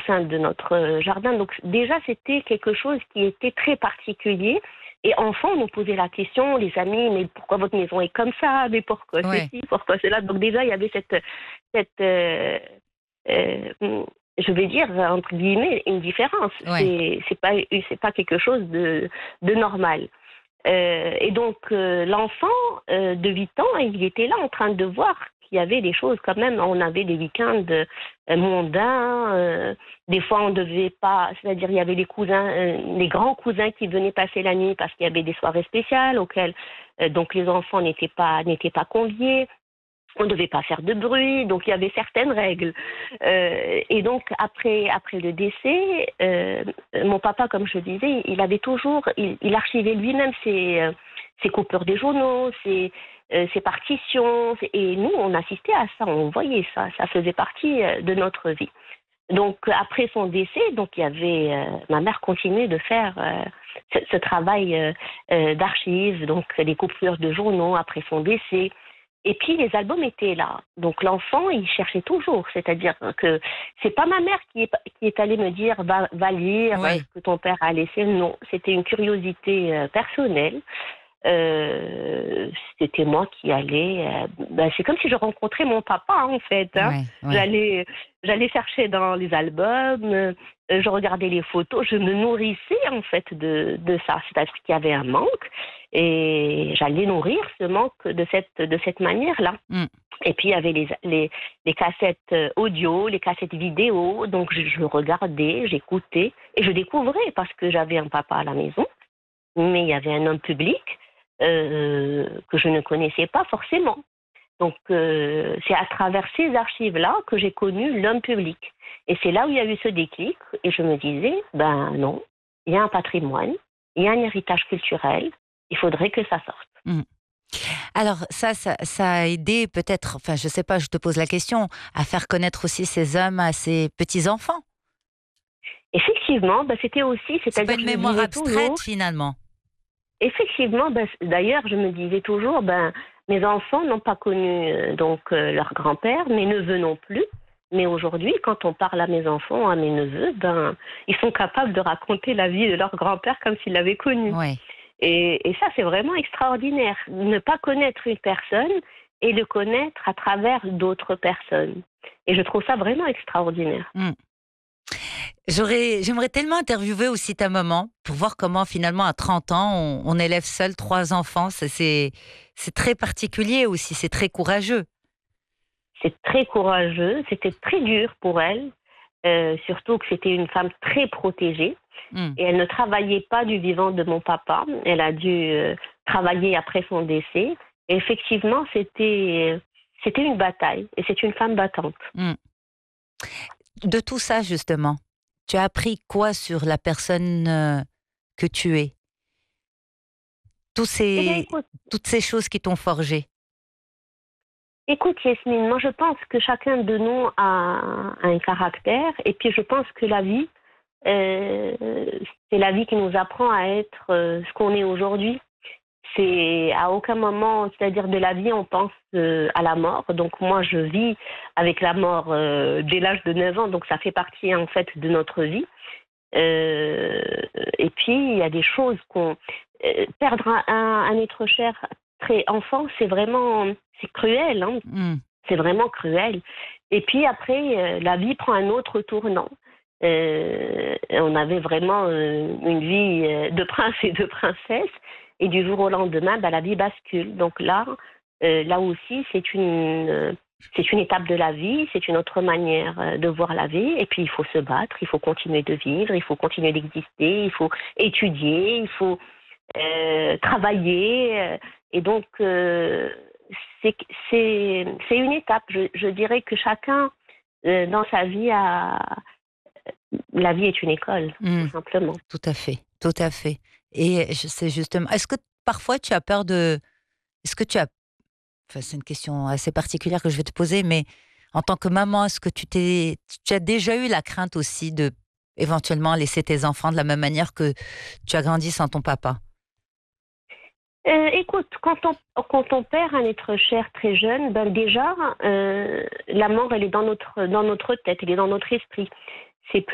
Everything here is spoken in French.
sein de notre jardin. Donc déjà, c'était quelque chose qui était très particulier. Et enfant, on nous posait la question, les amis, mais pourquoi votre maison est comme ça? Mais pourquoi Ouais, ceci? Pourquoi cela? Donc déjà, il y avait cette je vais dire, entre guillemets, une différence. ouais. C'est pas quelque chose de normal. Et donc, l'enfant de 8 ans, il était là en train de voir qu'il y avait des choses quand même. On avait des week-ends mondains. Des fois, on devait pas... C'est-à-dire, il y avait les cousins, les grands cousins qui venaient passer la nuit parce qu'il y avait des soirées spéciales auxquelles donc les enfants n'étaient pas conviés. On ne devait pas faire de bruit, donc il y avait certaines règles. Et donc après le décès, mon papa, comme je disais, il avait toujours, il archivait lui-même ses coupures des journaux, ses partitions. Et nous, on assistait à ça, on voyait ça, ça faisait partie de notre vie. Donc après son décès, donc il y avait ma mère continuait de faire ce travail d'archives, donc les coupures de journaux après son décès. Et puis les albums étaient là. Donc l'enfant, il cherchait toujours. C'est-à-dire que c'est pas ma mère qui est allée me dire va lire ce Oui. que ton père a laissé. Non, c'était une curiosité personnelle. C'était moi qui allais. C'est comme si je rencontrais mon papa en fait. Hein. Ouais, ouais. J'allais, j'allais chercher dans les albums. Je regardais les photos. Je me nourrissais en fait de ça. C'est-à-dire qu'il y avait un manque et j'allais nourrir ce manque de cette manière-là. Mm. Et puis il y avait les cassettes audio, les cassettes vidéo. Donc je regardais, j'écoutais et je découvrais parce que j'avais un papa à la maison, mais il y avait un homme public que je ne connaissais pas forcément. Donc, c'est à travers ces archives-là que j'ai connu l'homme public. Et c'est là où il y a eu ce déclic. Et je me disais, ben non, il y a un patrimoine, il y a un héritage culturel, il faudrait que ça sorte. Mm. Alors ça a aidé peut-être, enfin je sais pas, je te pose la question, à faire connaître aussi ces hommes à ses petits-enfants. Effectivement, ben, c'était aussi, C'est pas c'est-à-dire une je me mémoire disais toujours, abstraite finalement. effectivement, ben, d'ailleurs, je me disais toujours, ben, mes enfants n'ont pas connu leur grand-père, mes neveux non plus. Mais aujourd'hui, quand on parle à mes enfants, à mes neveux, ben, ils sont capables de raconter la vie de leur grand-père comme s'ils l'avaient connu. Ouais. Et ça, c'est vraiment extraordinaire. Ne pas connaître une personne et le connaître à travers d'autres personnes. Et je trouve ça vraiment extraordinaire. Mm. J'aimerais tellement interviewer aussi ta maman pour voir comment finalement à 30 ans on élève seul 3 enfants. C'est très particulier aussi, c'est très courageux. C'est très courageux, c'était très dur pour elle, surtout que c'était une femme très protégée. Mm. Et elle ne travaillait pas du vivant de mon papa. Elle a dû travailler après son décès. Et effectivement, c'était une bataille. Et c'est une femme battante. Mm. De tout ça justement, tu as appris quoi sur la personne que tu es? Tous Eh bien, ces, toutes ces choses qui t'ont forgé. écoute, Yasmine, moi je pense que chacun de nous a un caractère. Et puis je pense que la vie, euh, c'est la vie qui nous apprend à être ce qu'on est aujourd'hui. C'est à aucun moment, c'est-à-dire de la vie, on pense à la mort. Donc moi, je vis avec la mort dès l'âge de 9 ans, donc ça fait partie en fait de notre vie. Euh, et puis il y a des choses perdre un être cher très enfant, c'est cruel, hein. Mm. C'est vraiment cruel. Et puis après, la vie prend un autre tournant. On avait vraiment une vie de prince et de princesse. Et du jour au lendemain, la vie bascule. Donc là aussi, c'est une étape de la vie, c'est une autre manière de voir la vie. Et puis, il faut se battre, il faut continuer de vivre, il faut continuer d'exister, il faut étudier, il faut travailler. Et donc, c'est, c'est une étape. Je dirais que chacun, dans sa vie, la vie est une école, tout Mm. simplement. Tout à fait, tout à fait. Et je sais justement, est-ce que parfois tu as peur de, est-ce que tu as, enfin c'est une question assez particulière que je vais te poser, mais en tant que maman, est-ce que tu as déjà eu la crainte aussi de éventuellement laisser tes enfants de la même manière que tu as grandi sans ton papa? Écoute, quand on perd un être cher très jeune, ben déjà, la mort, elle est dans notre tête, elle est dans notre esprit. C'est